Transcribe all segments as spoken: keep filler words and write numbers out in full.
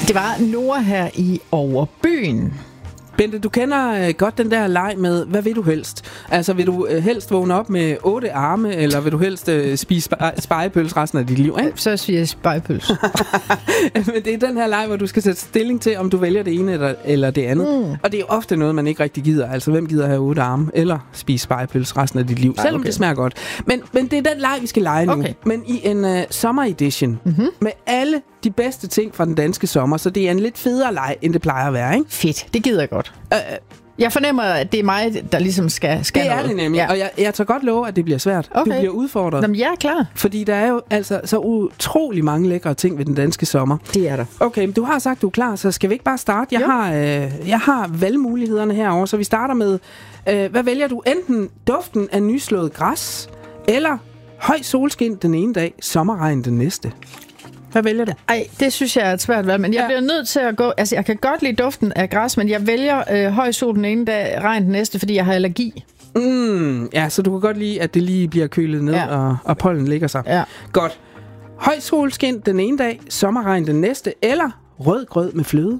Det var Nora her i Overbyen. Bente, du kender øh, godt den der leg med, hvad vil du helst? Altså, vil du øh, helst vågne op med otte arme, eller vil du helst øh, spise spe- spegepøls resten af dit liv, ikke? Så siger jeg spegepøls. Men det er den her leg, hvor du skal sætte stilling til, om du vælger det ene eller, eller det andet. Mm. Og det er jo ofte noget, man ikke rigtig gider. Altså, hvem gider have otte arme, eller spise spegepøls resten af dit liv? Ej, selvom okay. det smager godt. Men, men det er den leg, vi skal lege nu. Okay. Men i en uh, sommeredition. Mm-hmm. Med alle de bedste ting fra den danske sommer. Så det er en lidt federe leg, end det plejer at være, ikke? Fedt, det gider jeg godt. Uh, jeg fornemmer, at det er mig, der ligesom skal, skal det noget. Det er det nemlig, ja. og jeg, jeg tager godt love, at det bliver svært. Okay. Du bliver udfordret. Jamen, jeg er klar. Fordi der er jo altså så utrolig mange lækre ting ved den danske sommer. Det er der. Okay, men du har sagt, du er klar, så skal vi ikke bare starte? Jeg, har, øh, jeg har valgmulighederne herovre, så vi starter med, øh, hvad vælger du? Enten duften af nyslået græs, eller høj solskin den ene dag, sommerregn den næste. Hvad vælger du? Ej, det synes jeg er et svært valg, men jeg ja. bliver nødt til at gå... Altså, jeg kan godt lide duften af græs, men jeg vælger øh, høj sol den ene dag, regn den næste, fordi jeg har allergi. Mm, ja, så du kan godt lide, at det lige bliver kølet ned, ja. og, og pollen ligger sig. Ja. Godt. Høj solskin den ene dag, sommerregn den næste, eller rød grød med fløde?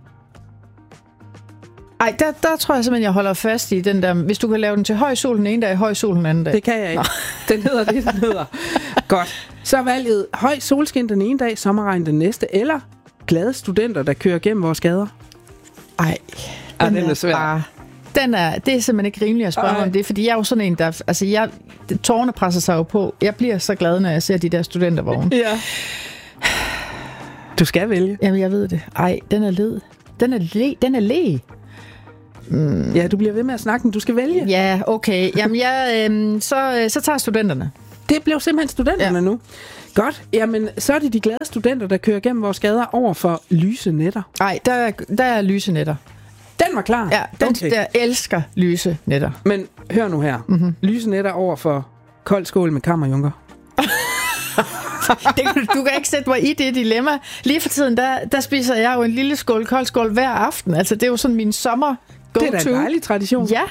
Ej, der, der tror jeg simpelthen, jeg holder fast i den der... Hvis du kan lave den til høj sol den ene dag, høj sol den anden dag. Det kan jeg ikke. Den hedder det, den hedder. Godt. Så er valget høj solskin den ene dag, sommerregn den næste, eller glade studenter, der kører gennem vores gader? Ej, den, den er, er svær. Bare, den er, det er simpelthen ikke rimeligt at spørge Ej. om det, fordi jeg er jo sådan en, der... Altså, jeg, tårerne presser sig jo på. Jeg bliver så glad, når jeg ser de der studentervogne. Ja. Du skal vælge. Jamen, jeg ved det. Ej, den er led. Den er le. Den er le. Mm. Ja, du bliver ved med at snakke, men du skal vælge. Ja, okay. Jamen, jeg, øh, så, så tager studenterne. Det blev simpelthen studenterne ja. nu. Godt. Jamen, så er det de glade studenter, der kører gennem vores gader over for lyse nætter. Nej, der, der er lyse nætter. Den var klar? Ja, den okay. der elsker lyse nætter. Men hør nu her. Mm-hmm. Lyse nætter over for kold skål med kammerjunker. det, du kan ikke sætte mig i det dilemma. Lige for tiden, der, der spiser jeg jo en lille skål kold skål hver aften. Altså, det er jo sådan min sommer go-to. Det er da en dejlig tradition. Ja.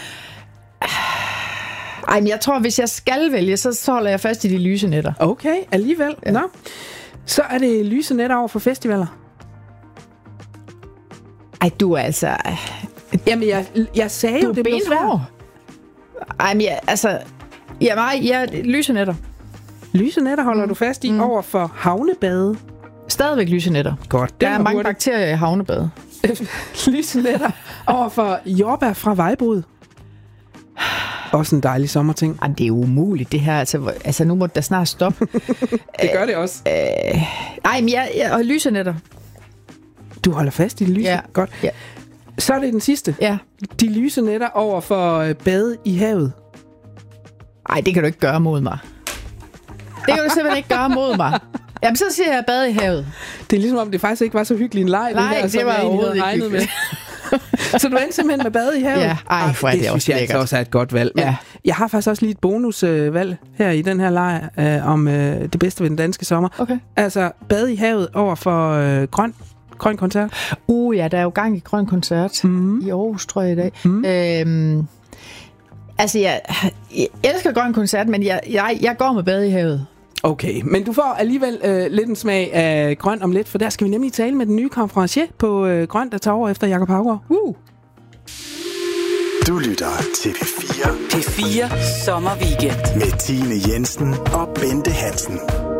Ej, men jeg tror, hvis jeg skal vælge, så, så holder jeg fast i de lyse nætter. Okay, alligevel. Ja. Nå. Så er det lyse nætter over for festivaler. Ej, du er altså... Jamen, jeg, jeg sagde du jo, det blev svært. Ej, men jeg, altså... Ja, nej, jeg lyse nætter. Lyse nætter holder mm. du fast i mm. over for havnebade. Stadigvæk lyse nætter. Godt. Der er mange hurtigt. bakterier i havnebade. Lyse nætter over for jordbær fra vejbrud. Også en dejlig sommerting. Jamen, det er umuligt, det her. Altså, altså nu må det da snart stoppe. Det gør det også. Øh, ej, men jeg... jeg og lyse nætter. Du holder fast i de lyse? Ja. Godt. Ja. Så er det den sidste. Ja. De lyse nætter over for bade i havet. Ej, det kan du ikke gøre mod mig. Det kan du simpelthen ikke gøre mod mig. Jamen, så siger jeg bade i havet. Det er ligesom om, det faktisk ikke var så hyggelig en leg. Nej, det, der, det var overhovedet ikke hyggeligt. Så du endte simpelthen med bade i havet? Ja, ej, for det, det også lækkert. Det synes jeg også er et godt valg. Men ja. Jeg har faktisk også lige et bonusvalg øh, her i den her leg øh, om øh, det bedste ved den danske sommer. Okay. Altså, bade i havet over for øh, grøn, grøn koncert. Uh, ja, der er jo gang i grøn koncert mm. i Aarhus, tror jeg, i dag. Mm. Øhm, altså, jeg, jeg elsker grøn koncert, men jeg, jeg, jeg går med bade i havet. Okay, men du får alligevel øh, lidt en smag af grøn om lidt, for der skal vi nemlig tale med den nye konferencier på øh, grøn, der tager over efter Jakob Haugaard. Uh. Du lytter til P fire. P fire Sommerweekend. Med Tine Jensen og Bente Hansen.